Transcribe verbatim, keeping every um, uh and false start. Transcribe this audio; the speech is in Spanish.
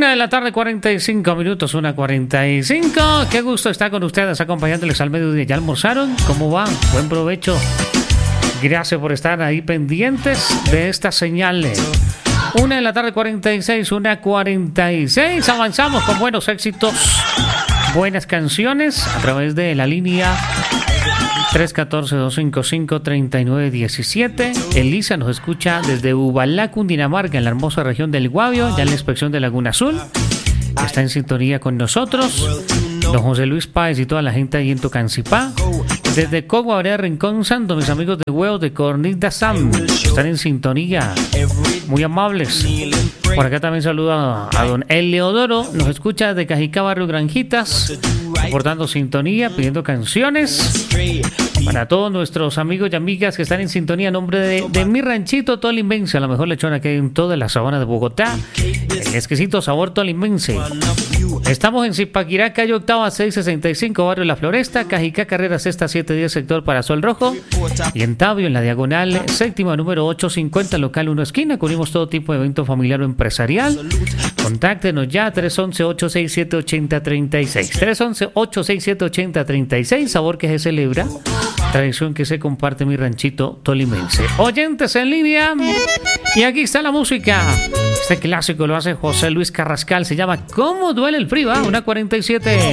Una de la tarde, cuarenta y cinco minutos, una cuarenta y cinco. Qué gusto estar con ustedes acompañándoles al mediodía. ¿Ya almorzaron? ¿Cómo va? Buen provecho. Gracias por estar ahí pendientes de esta señal. Una de la tarde, cuarenta y seis, una cuarenta y seis. Avanzamos con buenos éxitos, buenas canciones a través de la línea tres uno cuatro, dos cinco cinco, tres nueve uno siete. Elisa nos escucha desde Ubalá, Cundinamarca, en la hermosa región del Guavio, ya en la inspección de Laguna Azul. Está en sintonía con nosotros. Don José Luis Páez y toda la gente ahí en Tocancipá. Desde Cogua, Brea, Rincón Santo, mis amigos de Huevos de Cornita Sam están en sintonía. Muy amables. Por acá también saludo a, a don Eleodoro. Nos escucha desde Cajicá, Barrio Granjitas, aportando sintonía, pidiendo canciones. Para todos nuestros amigos y amigas que están en sintonía, a nombre de, de mi ranchito Tolimense, a la mejor lechona que hay en toda la sabana de Bogotá, el exquisito sabor tolimense. Estamos en Zipaquirá, calle Octava, seiscientos sesenta y cinco, barrio La Floresta, Cajicá, carrera sexta, setecientos diez, sector Parasol Rojo, y en Tabio, en la diagonal séptima, número ochocientos cincuenta, local uno esquina. Cubrimos todo tipo de evento familiar o empresarial. Contáctenos ya, tres once, ocho seis siete, ochenta treinta y seis, tres once, ocho seis siete, ochenta treinta y seis. Sabor que se celebra, tradición que se comparte, mi ranchito tolimense. Oyentes en línea, y aquí está la música. Este clásico lo hace José Luis Carrascal, se llama ¿Cómo duele el frío? ¿Ah? Una cuarenta y siete.